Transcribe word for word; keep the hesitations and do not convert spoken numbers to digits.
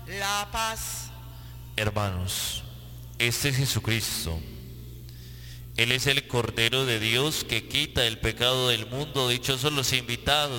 la paz. Hermanos, este es Jesucristo. Él es el Cordero de Dios que quita el pecado del mundo. Dichosos los invitados